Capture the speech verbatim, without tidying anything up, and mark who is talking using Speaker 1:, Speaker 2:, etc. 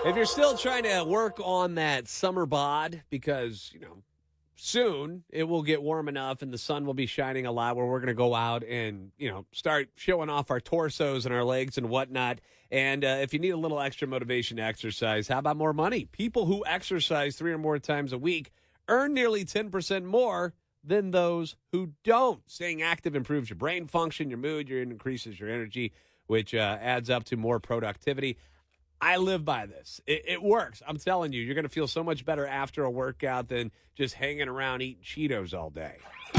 Speaker 1: If you're still trying to work on that summer bod, because, you know, soon it will get warm enough and the sun will be shining a lot where we're going to go out and, you know, start showing off our torsos and our legs and whatnot. And uh, if you need a little extra motivation to exercise, how about more money? People who exercise three or more times a week earn nearly ten percent more than those who don't. Staying active improves your brain function, your mood, your increases your energy, which uh, adds up to more productivity. I live by this. It, it works. I'm telling you, you're going to feel so much better after a workout than just hanging around eating Cheetos all day.